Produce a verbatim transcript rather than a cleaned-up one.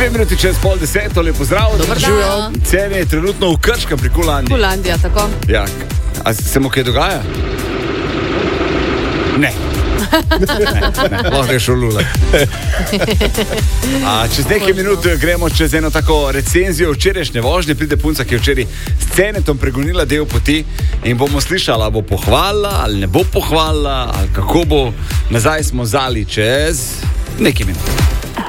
Dve minuti čez pol deseto, lepo zdrav. Dober dan. Celje je trenutno v Krškem pri Kulandiji. Kulandija, tako. Ja, a se mu kaj dogaja? Ne. Lahko reš ulula. Čez nekaj minut gremo čez eno tako recenzijo včerajšnje vožnje. Pride punca, ki je včeraj s Cenetom pregonila del poti in bomo slišali, ali bo pohvalila, ali ne bo pohvalila, ali kako bo. Nazaj smo zali čez nekaj minut.